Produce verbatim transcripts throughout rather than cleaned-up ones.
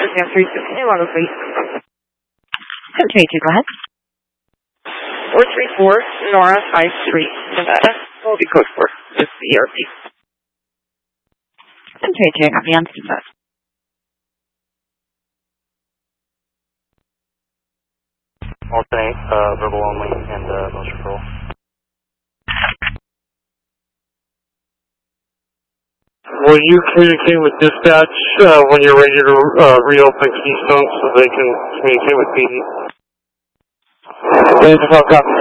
Sam three six, hey, Water, please. seven two eight two, go ahead. four three four, Nora, five three, Nevada. Will be code four, just the E R P. seven two eight two, copy on Steamboat. Alternate, uh, verbal only, and, uh, motion control. Will you communicate with dispatch uh, when you're ready to uh, reopen Keystone so they can communicate with P D? Yes, I'll copy.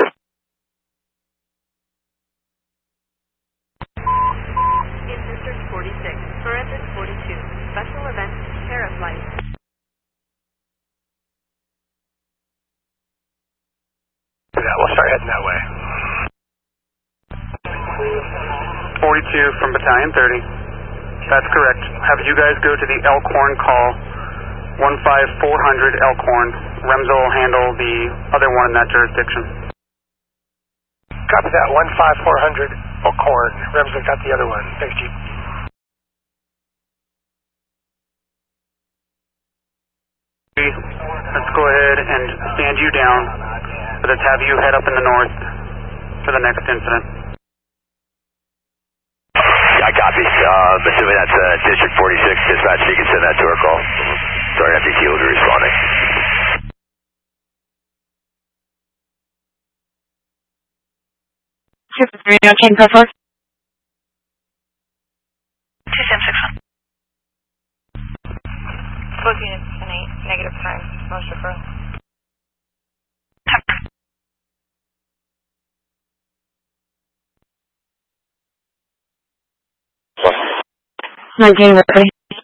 In District forty-six, Forensic forty-two, Special Events, Tariff Light. Yeah, we'll start heading that way. forty-two from Battalion thirty. That's correct. Have you guys go to the Elkhorn call, one five four hundred Elkhorn. Remzo will handle the other one in that jurisdiction. Copy that, one five four hundred Elkhorn. Remzo got the other one. Thanks, Chief. Let's go ahead and stand you down. But let's have you head up in the north for the next incident. I copy. Uh, assuming that's uh, District forty-six dispatch, you can send that to our call. Sorry, F D T will be responding. Triple three, okay, go for it. two seven six one. Both units, ten eight, negative time, most referral. nineteen, ready.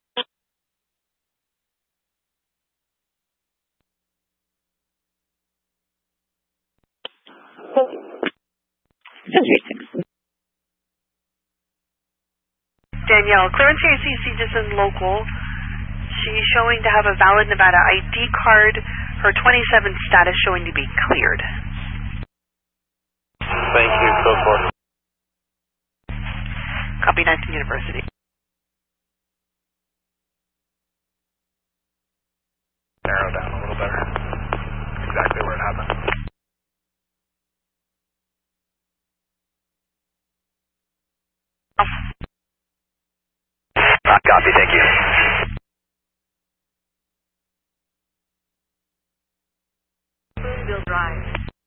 Danielle, clearance here, C C just says local. She's showing to have a valid Nevada I D card. Her twenty-seven status showing to be cleared. Thank you, code four. Copy nineteen University. Narrow down a little better. Exactly where it happened. Uh, copy, thank you. Boonville Drive.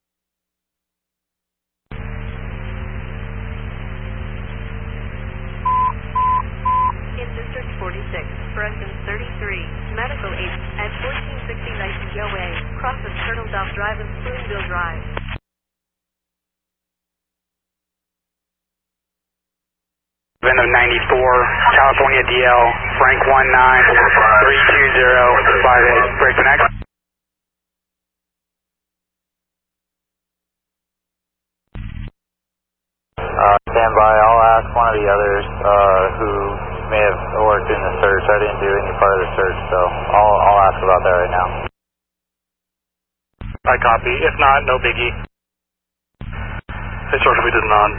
In District forty-six, Corrections thirty-three, medical aid at fourteen sixty Nightingale Way, crosses Colonel Duff Drive and Spoonville Drive. Venom ninety-four, California D L, Frank one nine three two zero five eight. Break the next. Uh, stand by. I'll ask one of the others uh, who may have worked in the search. I didn't do any part of the search, so I'll, I'll ask about that right now. I copy. If not, no biggie. Hey, Sergeant, we did not.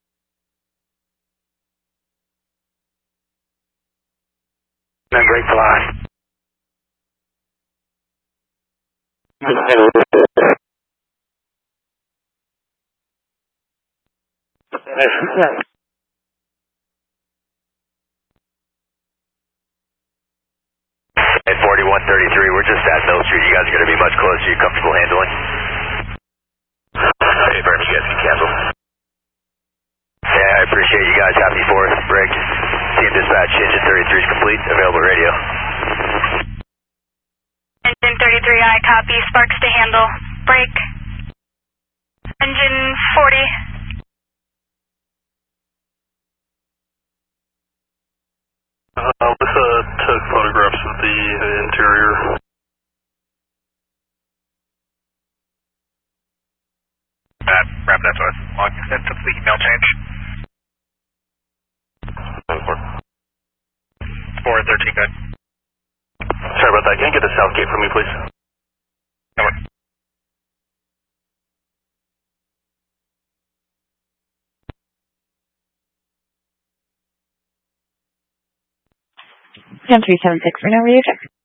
Then break the line. At forty-one thirty-three, we're just at Mill Street. You guys are going to be much closer. You comfortable handling? Hey, Vernon, you guys can cancel. Yeah, I appreciate you guys. Happy fourth. Break. Team dispatch, engine thirty-three is complete. Available radio. Engine thirty-three, I copy. Sparks to handle. Break. Engine forty. Uh, Alyssa took photographs of the interior. That, wrap that to us. Long extent of the email change. four thirteen, good. Sorry about that. Can you get the south gate for me, please? Come on. ten three seven six, for no radio check.